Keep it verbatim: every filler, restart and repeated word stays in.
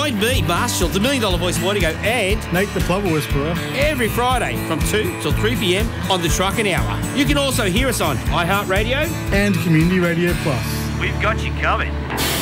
Join me, Marshall, the Million Dollar Voice Morning Go, and Nate the Plumber Whisperer every Friday from two till three p m on the Trucking Hour. You can also hear us on iHeartRadio and Community Radio Plus. We've got you covered.